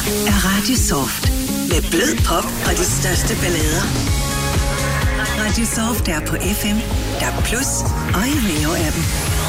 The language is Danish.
er Radio Soft. Med blød pop og de største ballader. Radio Soft er på FM, DAB+ og i Neo-appen.